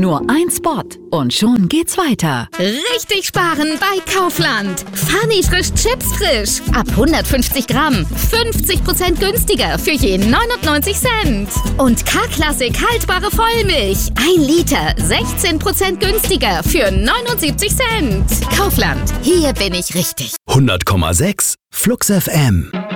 Nur ein Spot und schon geht's weiter. Richtig sparen bei Kaufland. Funny frisch Chips frisch. Ab 150 Gramm. 50% günstiger für je 99 Cent. Und K-Klassik haltbare Vollmilch. 1 Liter. 16% günstiger für 79 Cent. Kaufland. Hier bin ich richtig. 100,6 Flux FM.